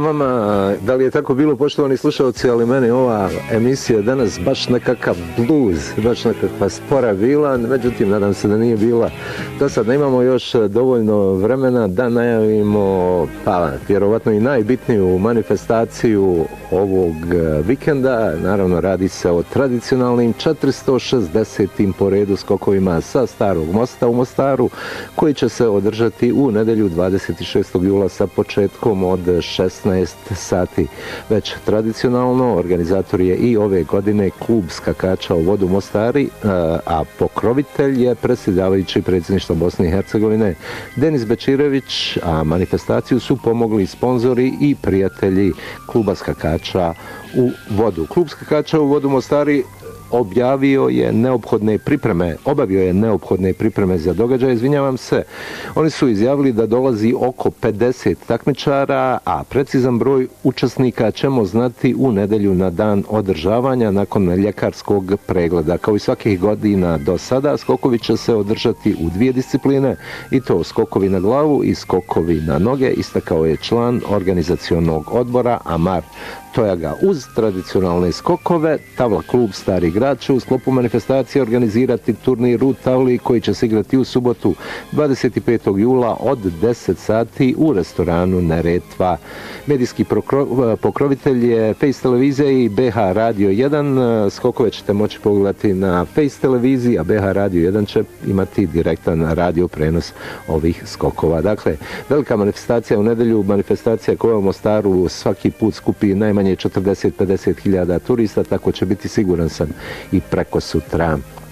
vama. Da li je tako bilo, poštovani slušalci, ali meni ova emisija danas baš nekakav blues, baš nekakva spora bila, međutim nadam se da nije bila. Do sad imamo još dovoljno vremena da najavimo pa vjerovatno i najbitniju manifestaciju ovog vikenda. Naravno radi se o tradicionalnim 460. po redu skokovima sa Starog mosta u Mostaru, koji će se održati u nedjelju 26. jula sa početkom od 16 sati. Već tradicionalno organizator je i ove godine klub skakača u vodu Mostari, a pokrovitelj je predsjedavajući predsjedništva Bosne i Hercegovine Denis Bečirević, a manifestaciju su pomogli sponzori i prijatelji kluba skakača u vodu. Klub skakača u vodu Mostari obavio je neophodne pripreme za događaj, izvinjavam se. Oni su izjavili da dolazi oko 50 takmičara, a precizan broj učesnika ćemo znati u nedjelju na dan održavanja nakon ljekarskog pregleda. Kao i svakih godina do sada, skokovi će se održati u dvije discipline, i to skokovi na glavu i skokovi na noge, istakao je član organizacionog odbora Amar Tojaga. Uz tradicionalne skokove, Tavla klub Stari grad će u sklopu manifestacije organizirati turnir u tavli koji će se igrati u subotu 25. jula od 10 sati u restoranu Neretva. Medijski pokrovitelj je Face televizija i BH Radio 1. Skokove ćete moći pogledati na Face televiziji, a BH Radio 1 će imati direktan radio prenos ovih skokova. Dakle, velika manifestacija u nedjelju, manifestacija koja u Mostaru svaki put skupi najmanje 40-50 hiljada turista, tako će biti, siguran sam, i preko sutra.